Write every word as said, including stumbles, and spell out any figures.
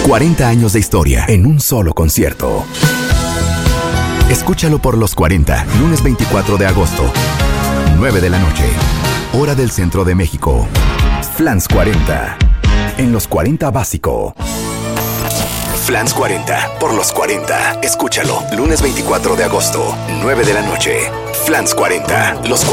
cuarenta años de historia en un solo concierto. Escúchalo por Los cuarenta, lunes veinticuatro de agosto, nueve de la noche, hora del centro de México. Flans cuarenta, en Los cuarenta Básico. Flans cuarenta, por Los cuarenta. Escúchalo, lunes veinticuatro de agosto, nueve de la noche. Flans cuarenta, Los cuarenta.